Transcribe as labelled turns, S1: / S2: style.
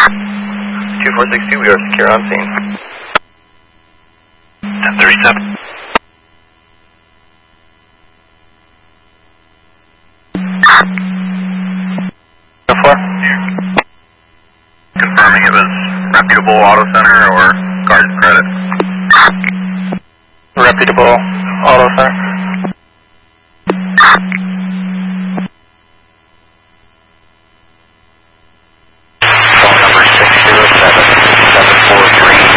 S1: 2462, we are secure on scene. 1037. Confirming it was reputable auto center or card credit? Reputable.